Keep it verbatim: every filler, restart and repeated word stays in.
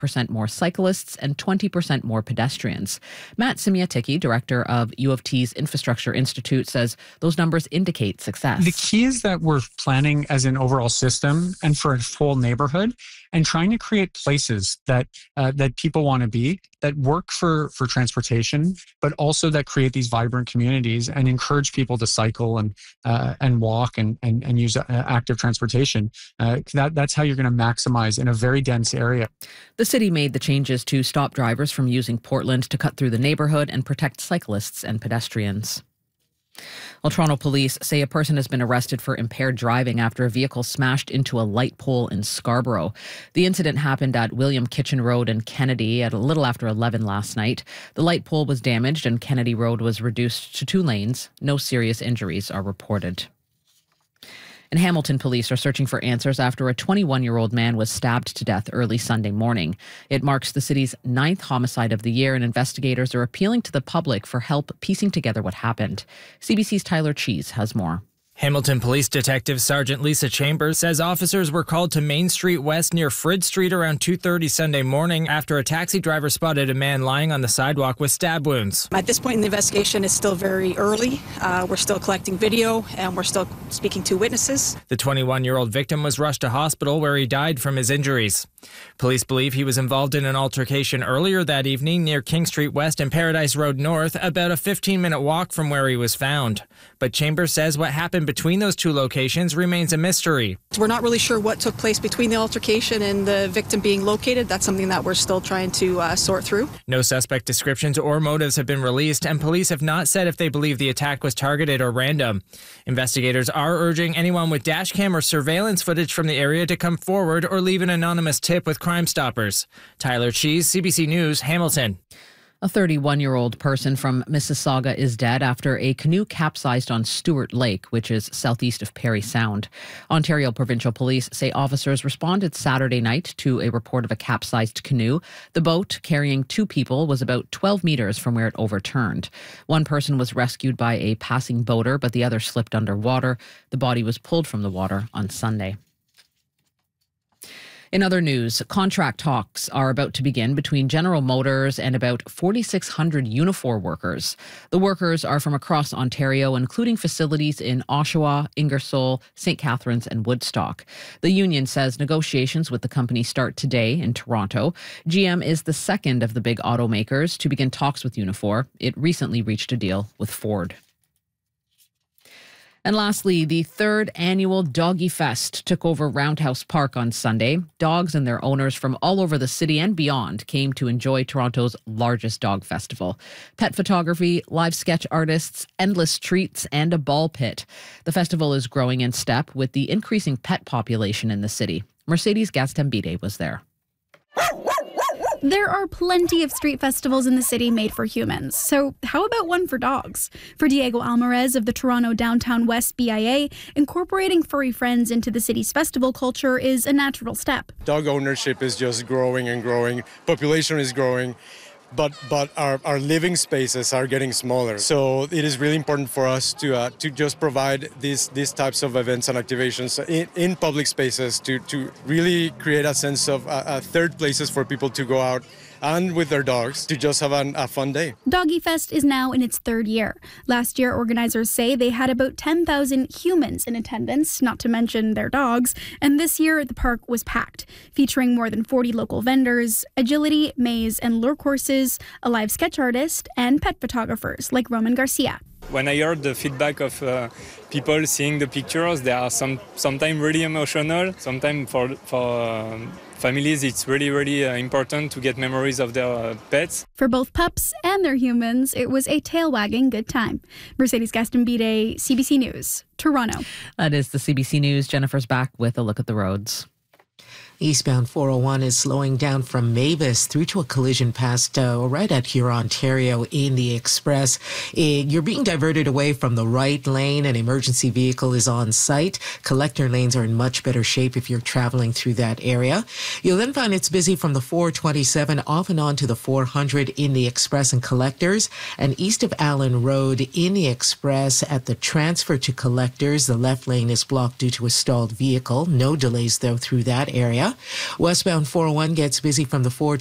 percent more cyclists and twenty percent more pedestrians. Matt Simiaticki, director of U of T's Infrastructure Institute, says those numbers indicate success. The key is that we're planning as an overall system and for a full neighborhood and trying to create places that uh, that people want to be, that work for, for transportation, but also that create these vibrant communities and encourage people to cycle and uh, and walk and, and, and use uh, active transportation. Uh, that, that's how you're going to maximize in a very dense area. The city made the changes to stop drivers from using Portland to cut through the neighborhood and protect cyclists and pedestrians. Well, Toronto police say a person has been arrested for impaired driving after a vehicle smashed into a light pole in Scarborough. The incident happened at William Kitchen Road and Kennedy at a little after eleven last night. The light pole was damaged and Kennedy Road was reduced to two lanes. No serious injuries are reported. And Hamilton police are searching for answers after a twenty-one-year-old man was stabbed to death early Sunday morning. It marks the city's ninth homicide of the year, and investigators are appealing to the public for help piecing together what happened. C B C's Tyler Cheese has more. Hamilton Police Detective Sergeant Lisa Chambers says officers were called to Main Street West near Frid Street around two thirty Sunday morning after a taxi driver spotted a man lying on the sidewalk with stab wounds. At this point in the investigation, it's still very early. Uh, we're still collecting video and we're still speaking to witnesses. The twenty-one-year-old victim was rushed to hospital where he died from his injuries. Police believe he was involved in an altercation earlier that evening near King Street West and Paradise Road North, about a fifteen-minute walk from where he was found. But Chambers says what happened between those two locations remains a mystery. We're not really sure what took place between the altercation and the victim being located. That's something that we're still trying to uh, sort through. No suspect descriptions or motives have been released, and police have not said if they believe the attack was targeted or random. Investigators are urging anyone with dashcam or surveillance footage from the area to come forward or leave an anonymous tip with Crime Stoppers. Tyler Cheese, C B C News, Hamilton. A thirty-one-year-old person from Mississauga is dead after a canoe capsized on Stewart Lake, which is southeast of Parry Sound. Ontario Provincial Police say officers responded Saturday night to a report of a capsized canoe. The boat, carrying two people, was about twelve meters from where it overturned. One person was rescued by a passing boater, but the other slipped underwater. The body was pulled from the water on Sunday. In other news, contract talks are about to begin between General Motors and about forty-six hundred Unifor workers. The workers are from across Ontario, including facilities in Oshawa, Ingersoll, Saint Catharines and Woodstock. The union says negotiations with the company start today in Toronto. G M is the second of the big automakers to begin talks with Unifor. It recently reached a deal with Ford. And lastly, the third annual Doggy Fest took over Roundhouse Park on Sunday. Dogs and their owners from all over the city and beyond came to enjoy Toronto's largest dog festival. Pet photography, live sketch artists, endless treats, and a ball pit. The festival is growing in step with the increasing pet population in the city. Mercedes Gastambide was there. There are plenty of street festivals in the city made for humans, so how about one for dogs? For Diego Alvarez of the Toronto Downtown West B I A, incorporating furry friends into the city's festival culture is a natural step. Dog ownership is just growing and growing. Population is growing. But but our, our living spaces are getting smaller. So it is really important for us to uh, to just provide these these types of events and activations in, in public spaces to, to really create a sense of uh, uh, third places for people to go out and with their dogs to just have an, a fun day. Doggy Fest is now in its third year. Last year, organizers say they had about ten thousand humans in attendance, not to mention their dogs, and this year the park was packed, featuring more than forty local vendors, agility, maze, and lure courses, a live sketch artist, and pet photographers like Roman Garcia. When I heard the feedback of uh, people seeing the pictures, they are some sometimes really emotional. Sometimes for for um, families, it's really really uh, important to get memories of their uh, pets. For both pups and their humans, it was a tail-wagging good time. Mercedes Gastambide, C B C News, Toronto. That is the C B C News. Jennifer's back with a look at the roads. Eastbound four oh one is slowing down from Mavis through to a collision past uh, right at Huron, Ontario in the Express. Uh, you're being diverted away from the right lane. An emergency vehicle is on site. Collector lanes are in much better shape if you're traveling through that area. You'll then find it's busy from the four twenty-seven off and on to the four hundred in the Express and Collectors, and east of Allen Road in the Express at the transfer to Collectors. The left lane is blocked due to a stalled vehicle. No delays, though, through that area. Westbound four oh one gets busy from the four